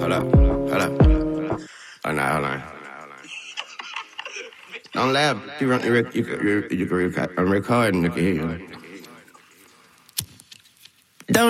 Hold up. Hold up. Hold on. Don't laugh. You can record and they can hear you.